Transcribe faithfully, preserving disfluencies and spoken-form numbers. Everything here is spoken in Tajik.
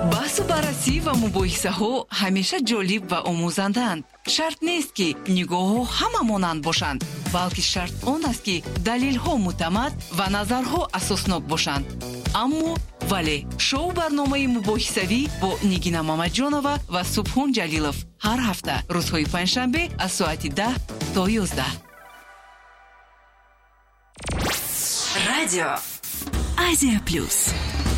баҳсу баррасӣ ва мубоҳисаҳо ҳамеша ҷолиб ва омӯзанданд. Шарт нест ки нигоҳҳо ҳама монанд бошанд, балки шарт он аст ки далелҳо муътамад ва назарҳо асоснок бошанд. аммо вале шоу барномаи мубоҳисавӣ бо Нигина Мамаҷонова ва Субҳон Ҷалилов ҳар ҳафта рӯзҳои панҷшанбе аз соати даҳ то ёздаҳ. Радио Азия Плюс.